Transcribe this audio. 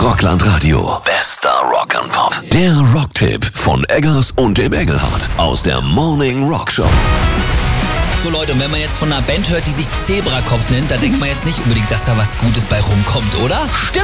Rockland Radio. Bester Rock and Pop. Der Rocktipp von Eggers und dem Engelhardt aus der Morning Rock Show. So Leute, und wenn man jetzt von einer Band hört, die sich Zebrakopf nennt, da denkt man jetzt nicht unbedingt, dass da was Gutes bei rumkommt, oder? Stimmt.